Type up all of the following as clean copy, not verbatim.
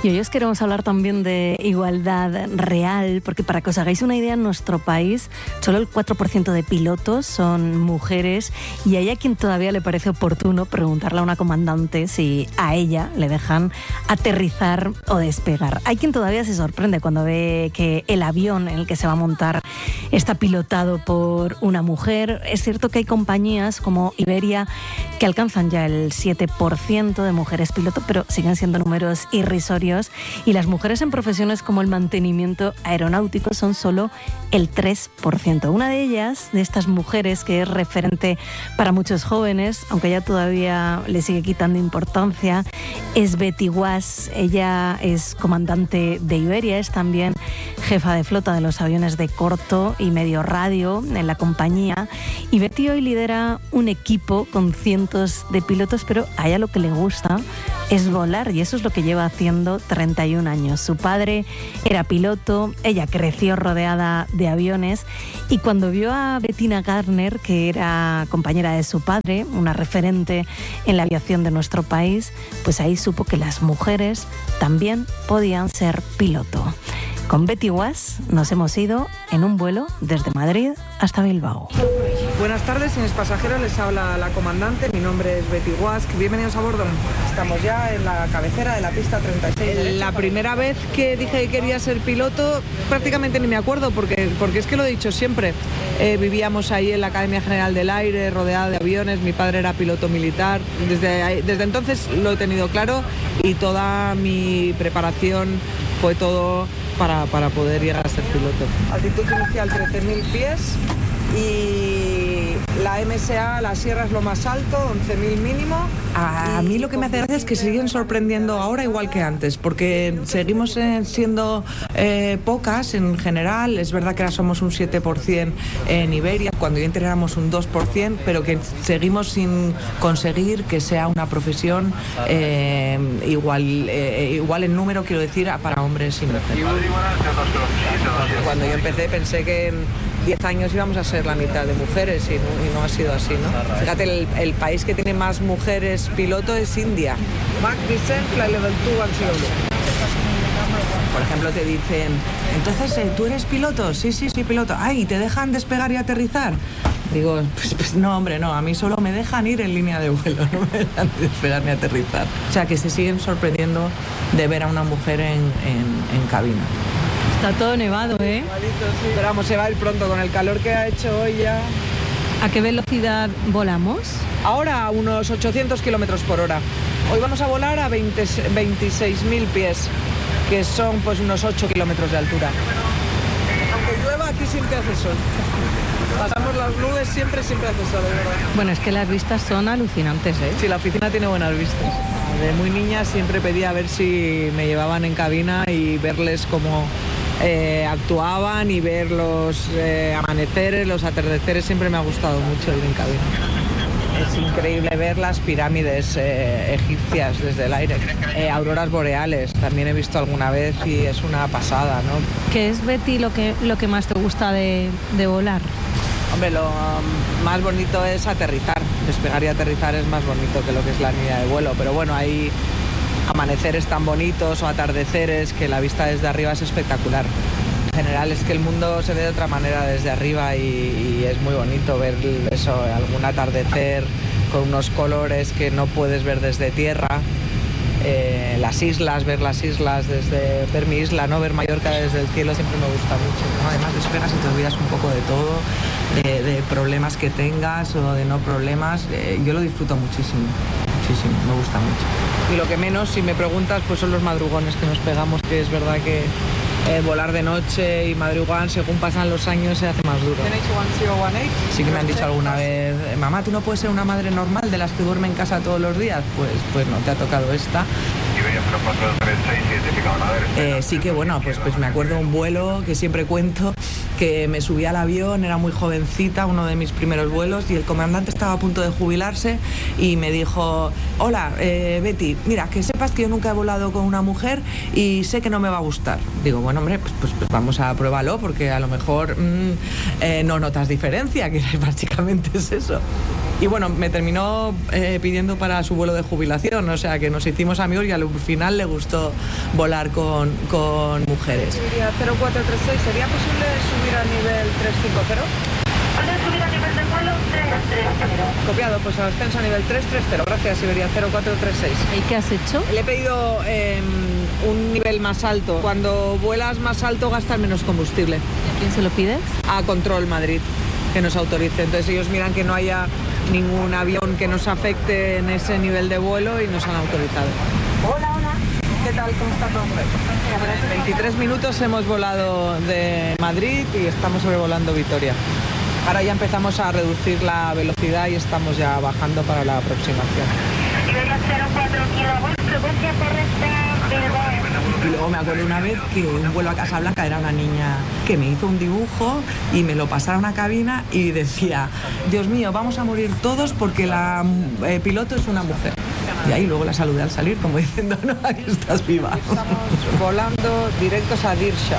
Y hoy os queremos hablar también de igualdad real, porque para que os hagáis una idea, en nuestro país solo el 4% de pilotos son mujeres y hay a quien todavía le parece oportuno preguntarle a una comandante si a ella le dejan aterrizar o despegar. Hay quien todavía se sorprende cuando ve que el avión en el que se va a montar está pilotado por una mujer. Es cierto que hay compañías como Iberia que alcanzan ya el 7% de mujeres piloto, pero siguen siendo números irrisorios. Y las mujeres en profesiones como el mantenimiento aeronáutico son solo el 3%. Una de ellas, de estas mujeres que es referente para muchos jóvenes, aunque ella todavía le sigue quitando importancia, es Betty Guas. Ella es comandante de Iberia, es también jefa de flota de los aviones de corto y medio radio en la compañía. Y Betty hoy lidera un equipo con cientos de pilotos, pero a ella lo que le gusta es volar, y eso es lo que lleva haciendo 31 años. Su padre era piloto, ella creció rodeada de aviones, y cuando vio a Bettina Garner, que era compañera de su padre, una referente en la aviación de nuestro país, pues ahí supo que las mujeres también podían ser piloto. Con Betty Guas nos hemos ido en un vuelo desde Madrid hasta Bilbao. Buenas tardes, señores pasajeros, les habla la comandante, mi nombre es Betty Guas, bienvenidos a bordo. Estamos ya en la cabecera de la pista 36. La primera vez que dije que quería ser piloto, prácticamente ni me acuerdo, porque es que lo he dicho siempre. Vivíamos ahí en la Academia General del Aire, rodeada de aviones, mi padre era piloto militar, desde entonces lo he tenido claro, y toda mi preparación fue todo para poder llegar a ser piloto. Altitud inicial 13.000 pies y la MSA, la sierra es lo más alto, 11.000 mínimo. A mí lo que me hace gracia es que siguen sorprendiendo ahora igual que antes, porque seguimos siendo pocas en general. Es verdad que ahora somos un 7% en Iberia, cuando yo entré éramos un 2%, pero que seguimos sin conseguir que sea una profesión igual en número, quiero decir, para hombres y mujeres. Cuando yo empecé pensé que en 10 años íbamos a ser la mitad de mujeres y no ha sido así, ¿no? Fíjate, el país que tiene más mujeres piloto es India. Por ejemplo, te dicen, entonces, ¿tú eres piloto? Sí, piloto. Ay, ¿te dejan despegar y aterrizar? Digo, pues no, hombre, no, a mí solo me dejan ir en línea de vuelo, no me dejan despegar ni aterrizar. O sea, que se siguen sorprendiendo de ver a una mujer en cabina. Está todo nevado, ¿eh? Sí. Pero vamos, se va a ir pronto con el calor que ha hecho hoy ya. ¿A qué velocidad volamos? Ahora a unos 800 kilómetros por hora. Hoy vamos a volar a 26.000 pies, que son pues unos 8 kilómetros de altura. Aunque llueva, aquí siempre hace sol. Pasamos las nubes, siempre hace sol, de verdad. Bueno, es que las vistas son alucinantes, ¿eh? Sí, la oficina tiene buenas vistas. De muy niña siempre pedía a ver si me llevaban en cabina y verles cómo actuaban y ver los amaneceres, los atardeceres. Siempre me ha gustado mucho ir en cabina. Es increíble ver las pirámides egipcias desde el aire. Auroras boreales también he visto alguna vez y es una pasada, ¿no? ¿Qué es, Betty, lo que más te gusta de volar? Hombre, lo más bonito es aterrizar. Despegar y aterrizar es más bonito que lo que es la línea de vuelo. Pero bueno, hay amaneceres tan bonitos o atardeceres que la vista desde arriba es espectacular. En general es que el mundo se ve de otra manera desde arriba y es muy bonito ver eso, algún atardecer con unos colores que no puedes ver desde tierra. Las islas, ver mi isla, ¿no? Ver Mallorca desde el cielo siempre me gusta mucho, ¿no? Además despegas y te olvidas un poco de todo, de problemas que tengas o de no problemas. Yo lo disfruto muchísimo, me gusta mucho. Y lo que menos, si me preguntas, pues son los madrugones que nos pegamos, que es verdad que volar de noche y madrugar, según pasan los años, se hace más duro. Sí que me han dicho alguna vez, mamá, ¿tú no puedes ser una madre normal de las que duerme en casa todos los días? Pues no, te ha tocado esta. Sí que bueno, pues me acuerdo de un vuelo que siempre cuento, que me subí al avión, era muy jovencita, uno de mis primeros vuelos, y el comandante estaba a punto de jubilarse y me dijo: hola, Betty, mira, que sepas que yo nunca he volado con una mujer y sé que no me va a gustar. Digo, bueno, hombre, pues vamos a pruébalo, porque a lo mejor no notas diferencia, que básicamente es eso. Y bueno, me terminó pidiendo para su vuelo de jubilación, o sea que nos hicimos amigos y al final le gustó volar con mujeres. Sería 0436, ¿sería posible subir a nivel 350? ¿Puedes subir a nivel de vuelo 330? Copiado, pues ascenso a nivel 330. Gracias, Iberia 0436. ¿Y qué has hecho? Le he pedido un nivel más alto. Cuando vuelas más alto gastas menos combustible. ¿A quién se lo pides? A Control Madrid, que nos autorice. Entonces ellos miran que no haya ningún avión que nos afecte en ese nivel de vuelo y nos han autorizado. Hola. ¿Qué tal? ¿Cómo está todo? 23 minutos hemos volado de Madrid y estamos sobrevolando Vitoria. Ahora ya empezamos a reducir la velocidad y estamos ya bajando para la aproximación. Iberia 04 kilovolts, frecuencia correcta, Bilbao. Y luego me acuerdo una vez que un vuelo a Casablanca era una niña que me hizo un dibujo y me lo pasaron a cabina y decía: Dios mío, vamos a morir todos porque la piloto es una mujer. Y ahí luego la saludé al salir como diciendo: no, aquí estás viva. Estamos volando directos a Dirsha.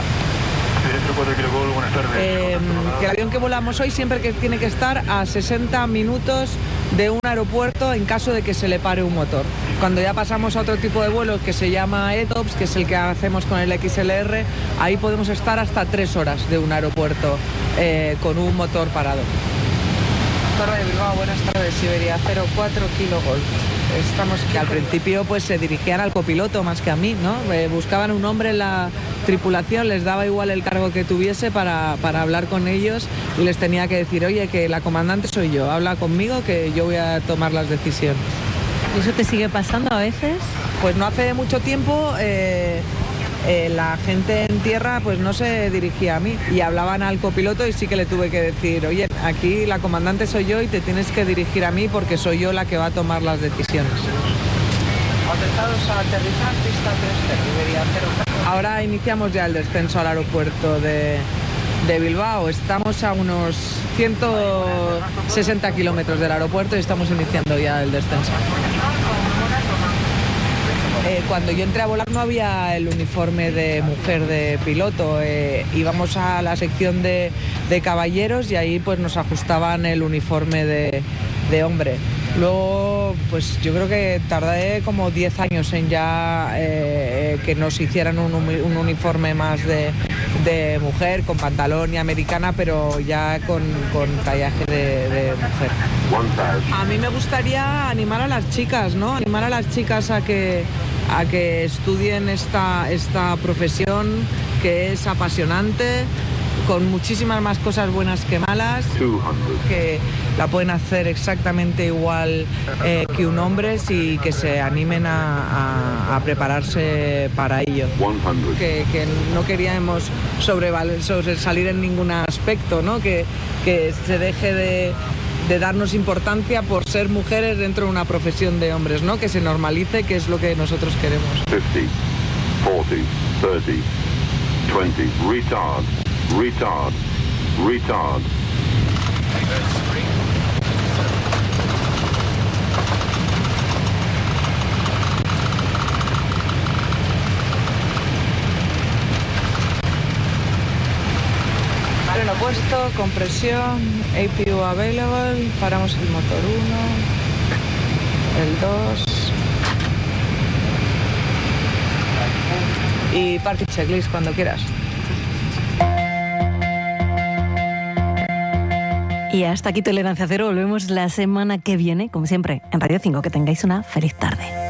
Buenas tardes. Que el avión que volamos hoy siempre que tiene que estar a 60 minutos de un aeropuerto en caso de que se le pare un motor. Cuando ya pasamos a otro tipo de vuelos que se llama ETOPS, que es el que hacemos con el XLR, ahí podemos estar hasta 3 horas de un aeropuerto con un motor parado. Torre de Bilbao, buenas tardes, Iberia 04 kilovolts. Estamos que al principio pues se dirigían al copiloto más que a mí, ¿no? Buscaban un hombre en la tripulación, les daba igual el cargo que tuviese para hablar con ellos y les tenía que decir: oye, que la comandante soy yo, habla conmigo que yo voy a tomar las decisiones. ¿Y eso te sigue pasando a veces? Pues no hace mucho tiempo la gente en tierra pues no se dirigía a mí y hablaban al copiloto y sí que le tuve que decir: oye, aquí la comandante soy yo y te tienes que dirigir a mí porque soy yo la que va a tomar las decisiones. Autorizados a aterrizar, pista 30, Iberia 04. Ahora iniciamos ya el descenso al aeropuerto de Bilbao. Estamos a unos 160 kilómetros del aeropuerto y estamos iniciando ya el descenso. Cuando yo entré a volar no había el uniforme de mujer de piloto, íbamos a la sección de caballeros y ahí pues nos ajustaban el uniforme de hombre. Luego pues yo creo que tardé como 10 años en ya que nos hicieran un uniforme más de mujer, con pantalón y americana, pero ya con tallaje de mujer. A mí me gustaría animar a las chicas, ¿no? Animar a las chicas a que estudien esta profesión que es apasionante, con muchísimas más cosas buenas que malas, que la pueden hacer exactamente igual que un hombre y que se animen a prepararse para ello. Que no queríamos sobresalir en ningún aspecto, ¿no? Que se deje de darnos importancia por ser mujeres dentro de una profesión de hombres, ¿no? Que se normalice, que es lo que nosotros queremos. 50, 40, 30, 20, retard. Freno puesto, compresión, APU available, paramos el motor 1, el 2 y parking checklist cuando quieras. Y hasta aquí Tolerancia Cero. Volvemos la semana que viene, como siempre, en Radio 5. Que tengáis una feliz tarde.